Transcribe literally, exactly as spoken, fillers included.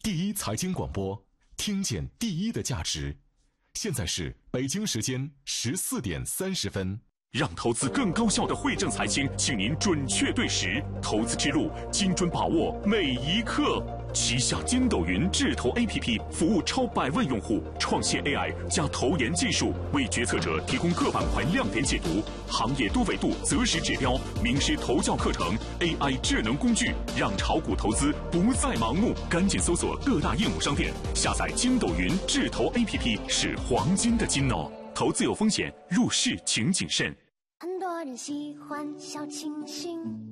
第一财经广播，听见第一的价值。现在是北京时间十四点三十分。 让投资更高效的惠正财经，请您准确对时，投资之路精准把握每一刻。旗下筋斗云智投 A P P 服务超百万用户，创新 A I 加投研技术，为决策者提供各板块亮点解读、行业多维度择时指标、名师投教课程、A I 智能工具，让炒股投资不再盲目。赶紧搜索各大应用商店，下载筋斗云智投 A P P， 是黄金的金哦。投资有风险，入市请谨慎。 很多人喜欢小清新，